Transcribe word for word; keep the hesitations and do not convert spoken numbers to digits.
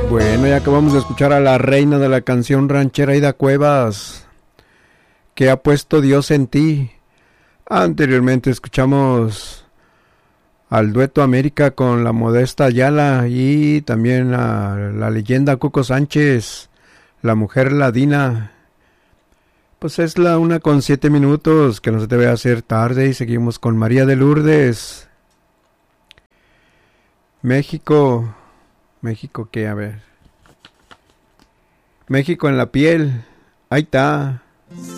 Bueno, ya acabamos de escuchar a la reina de la canción ranchera, Aida Cuevas. ¿Qué ha puesto Dios en ti? Anteriormente escuchamos al dueto América con la Modesta Ayala y también a la leyenda Cuco Sánchez, la mujer ladina. Pues es la una con siete minutos, que no se te vaya a hacer tarde, y seguimos con María de Lourdes. México, México, ¿qué? A ver. México en la piel, ahí está.